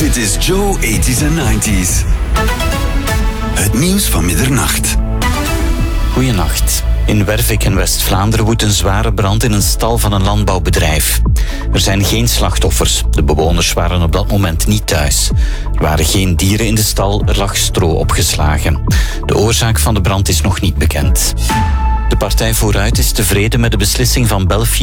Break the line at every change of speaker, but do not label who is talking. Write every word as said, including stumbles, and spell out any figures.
Dit is Joe eighties en nineties. Het nieuws van middernacht.
Goeienacht. In Wervik in West-Vlaanderen woedt een zware brand in een stal van een landbouwbedrijf. Er zijn geen slachtoffers. De bewoners waren op dat moment niet thuis. Er waren geen dieren in de stal, er lag stro opgeslagen. De oorzaak van de brand is nog niet bekend. De partij Vooruit is tevreden met de beslissing van Belfië